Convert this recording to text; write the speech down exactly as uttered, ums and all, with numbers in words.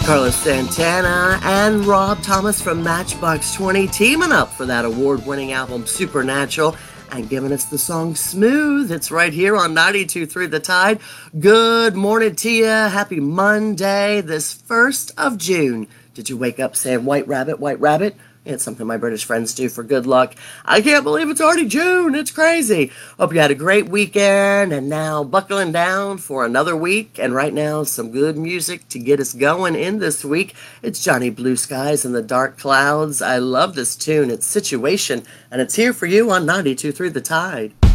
Carlos Santana and Rob Thomas from Matchbox twenty teaming up for that award-winning album Supernatural and giving us the song Smooth. It's right here on ninety-two point three The Tide. Good morning to you. Happy Monday, this first of June. Did you wake up saying white rabbit, white rabbit? It's something my British friends do for good luck. I can't believe it's already June. It's crazy. Hope you had a great weekend and now buckling down for another week. And right now, some good music to get us going in this week. It's Johnny Blue Skies and the Dark Clouds. I love this tune. It's Situation, and it's here for you on ninety-two point three The Tide.